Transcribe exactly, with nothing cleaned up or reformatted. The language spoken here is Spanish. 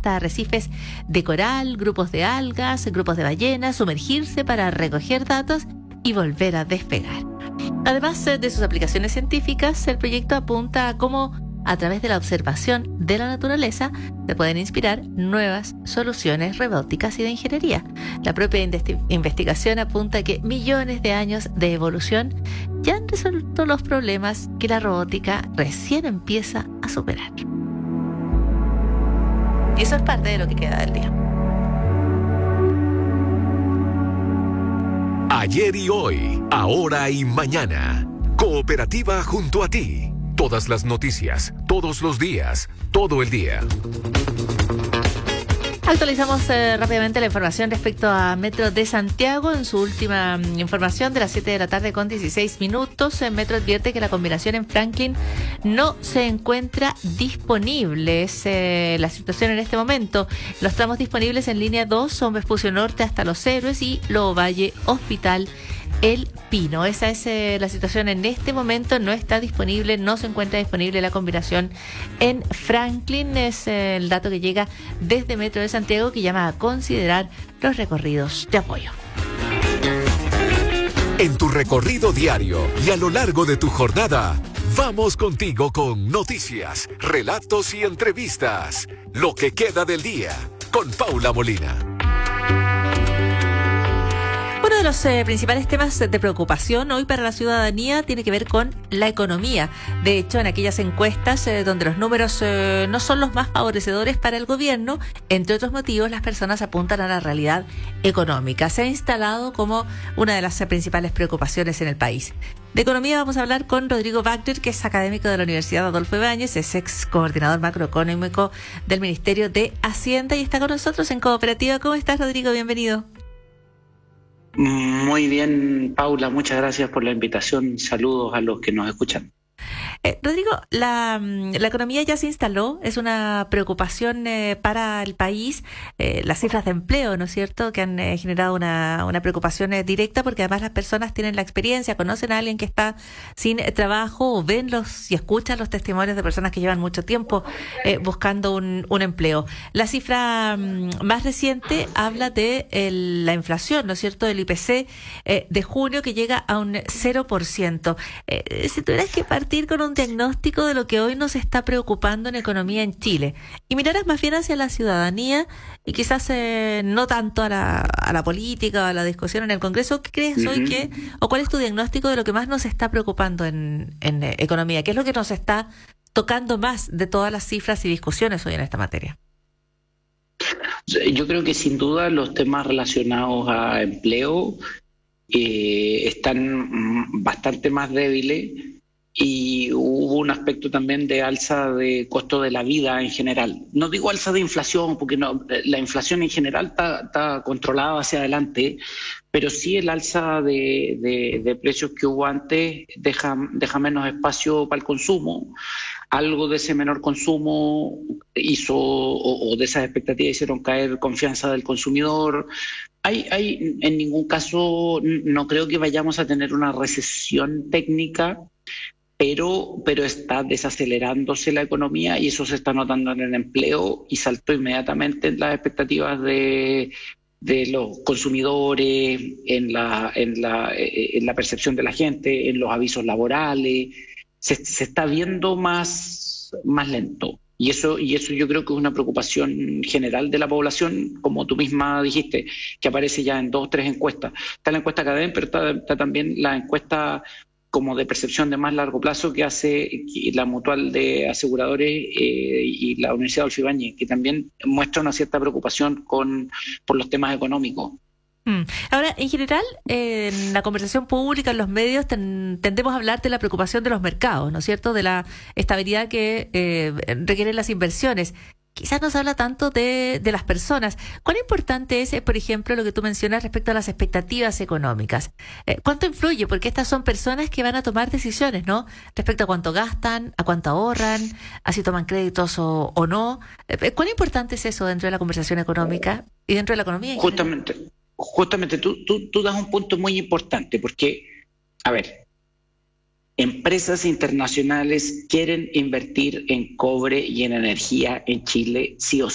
hasta arrecifes de coral, grupos de algas, grupos de ballenas, sumergirse para recoger datos y volver a despegar. Además de sus aplicaciones científicas, el proyecto apunta a cómo, a través de la observación de la naturaleza, se pueden inspirar nuevas soluciones robóticas y de ingeniería. La propia investi- investigación apunta a que millones de años de evolución ya han resuelto los problemas que la robótica recién empieza a superar. Y eso es parte de lo que queda del día. Ayer y hoy, ahora y mañana. Cooperativa junto a ti. Todas las noticias, todos los días, todo el día. Actualizamos eh, rápidamente la información respecto a Metro de Santiago. En su última mm, información de las siete de la tarde con dieciséis minutos, el Metro advierte que la combinación en Franklin no se encuentra disponible. Es eh, la situación en este momento. Los tramos disponibles en línea dos son Vespucio Norte hasta Los Héroes y Lobo Valle Hospital El Pino. Esa es eh, la situación en este momento. No está disponible, no se encuentra disponible la combinación en Franklin. Es eh, el dato que llega desde Metro de Santiago, que llama a considerar los recorridos de apoyo. En tu recorrido diario y a lo largo de tu jornada, vamos contigo con noticias, relatos y entrevistas. Lo que queda del día con Paula Molina. Uno de los eh, principales temas de preocupación hoy para la ciudadanía tiene que ver con la economía. De hecho, en aquellas encuestas eh, donde los números eh, no son los más favorecedores para el gobierno, entre otros motivos, las personas apuntan a la realidad económica. Se ha instalado como una de las eh, principales preocupaciones en el país. De economía vamos a hablar con Rodrigo Wagner, que es académico de la Universidad Adolfo Ibáñez, es ex coordinador macroeconómico del Ministerio de Hacienda y está con nosotros en Cooperativa. ¿Cómo estás, Rodrigo? Bienvenido. Muy bien, Paula, muchas gracias por la invitación. Saludos a los que nos escuchan. Eh, Rodrigo, la, la economía ya se instaló, es una preocupación eh, para el país, eh, las cifras de empleo, ¿no es cierto?, que han eh, generado una, una preocupación eh, directa, porque además las personas tienen la experiencia, conocen a alguien que está sin eh, trabajo, o ven los y escuchan los testimonios de personas que llevan mucho tiempo eh, buscando un, un empleo. La cifra mm, más reciente habla de el, la inflación, ¿no es cierto?, del I P C eh, de junio, que llega a un cero por ciento. Eh, si tuvieras que partir con un diagnóstico de lo que hoy nos está preocupando en economía en Chile y miraras más bien hacia la ciudadanía y quizás eh, no tanto a la, a la política o a la discusión en el Congreso, ¿qué crees uh-huh. hoy que, o cuál es tu diagnóstico de lo que más nos está preocupando en, en eh, economía? ¿Qué es lo que nos está tocando más de todas las cifras y discusiones hoy en esta materia? Yo creo que sin duda los temas relacionados a empleo eh, están bastante más débiles. Y hubo un aspecto también de alza de costo de la vida en general. No digo alza de inflación, porque no, la inflación en general está, está controlada hacia adelante, pero sí el alza de, de, de precios que hubo antes deja, deja menos espacio para el consumo. Algo de ese menor consumo hizo, o, o de esas expectativas hicieron caer confianza del consumidor. Hay, hay, en ningún caso, no creo que vayamos a tener una recesión técnica, Pero, pero está desacelerándose la economía y eso se está notando en el empleo y saltó inmediatamente en las expectativas de, de los consumidores, en la, en, la, en la percepción de la gente, en los avisos laborales. Se, se está viendo más, más lento. Y eso, y eso yo creo que es una preocupación general de la población, como tú misma dijiste, que aparece ya en dos o tres encuestas. Está la encuesta Cadem, pero está, está también la encuesta como de percepción de más largo plazo que hace la Mutual de Aseguradores eh, y la Universidad Adolfo Ibáñez, que también muestra una cierta preocupación con, por los temas económicos. Mm. Ahora, en general, eh, en la conversación pública, en los medios, ten, tendemos a hablar de la preocupación de los mercados, ¿no es cierto?, de la estabilidad que eh, requieren las inversiones. Quizás no se habla tanto de, de las personas. ¿Cuán importante es, por ejemplo, lo que tú mencionas respecto a las expectativas económicas? Eh, ¿Cuánto influye? Porque estas son personas que van a tomar decisiones, ¿no?, respecto a cuánto gastan, a cuánto ahorran, a si toman créditos o, o no. Eh, ¿Cuán importante es eso dentro de la conversación económica y dentro de la economía en Justamente, general? justamente tú, tú, tú das un punto muy importante, porque, a ver, empresas internacionales quieren invertir en cobre y en energía en Chile sí o